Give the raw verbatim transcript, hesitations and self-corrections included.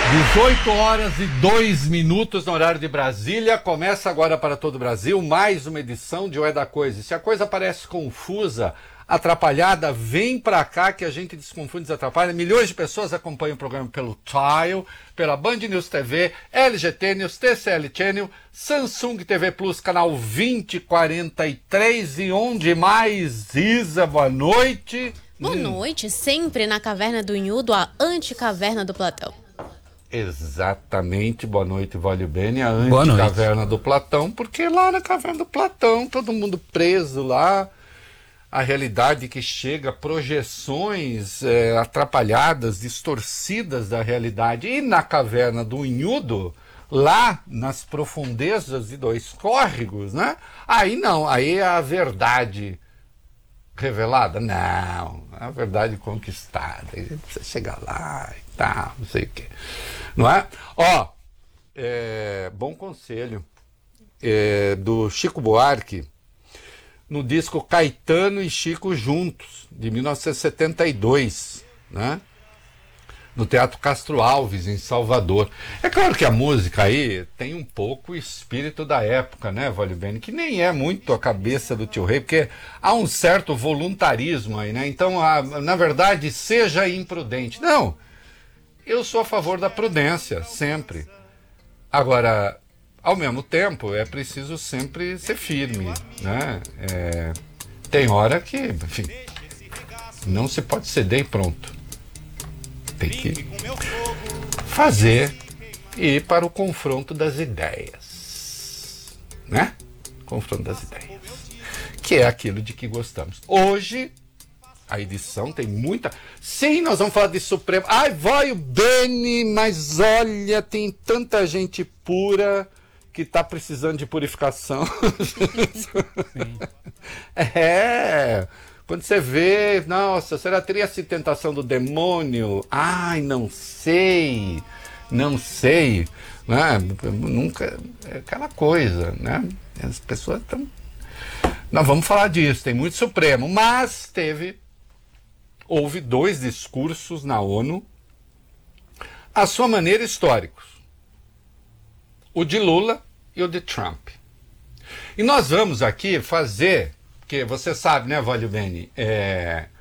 dezoito horas e dois minutos no horário de Brasília. Começa agora para todo o Brasil mais uma edição de O É da Coisa. Se a coisa parece confusa, atrapalhada, vem pra cá que a gente desconfunde e desatrapalha. Milhões de pessoas acompanham o programa pelo Tile, pela Band News T V, L G T News, T C L Channel, Samsung T V Plus, canal vinte quarenta e três e onde mais? Isa, boa noite. Boa hum. noite, sempre na Caverna do Inhudo, a anticaverna do Platão. Exatamente, boa noite, Vólio Bene, a anticaverna do Platão, porque lá na Caverna do Platão, todo mundo preso lá, a realidade que chega, projeções é, atrapalhadas, distorcidas da realidade, e na Caverna do Inhudo, lá nas profundezas de dois córregos, né? Aí não, aí é a verdade revelada? Não, é a verdade conquistada, você chega lá e tal, não sei o quê. Não é? Ó, é, bom conselho é, do Chico Buarque no disco Caetano e Chico Juntos, de mil novecentos e setenta e dois, né? No Teatro Castro Alves, em Salvador. É claro que a música aí tem um pouco o espírito da época, né, Vólio Bene? Que nem é muito a cabeça do Tio Rei, porque há um certo voluntarismo aí, né? Então, a, na verdade, seja imprudente. Não, eu sou a favor da prudência, sempre. Agora, ao mesmo tempo, é preciso sempre ser firme, né? É, tem hora que, enfim, não se pode ceder e pronto. Tem que fazer e ir para o confronto das ideias, né? Confronto das ideias, que é aquilo de que gostamos. Hoje, a edição tem muita... Sim, nós vamos falar de Supremo. Ai, vai o Bene, mas olha, tem tanta gente pura que está precisando de purificação. Sim. É... Quando você vê, nossa, será que teria essa tentação do demônio? Ai, não sei, não sei, né? Nunca, é aquela coisa, né? As pessoas estão... Nós vamos falar disso, tem muito Supremo, mas teve, houve dois discursos na ONU, à sua maneira históricos, o de Lula e o de Trump. E nós vamos aqui fazer... Porque você sabe, né, Vólio Bene, é,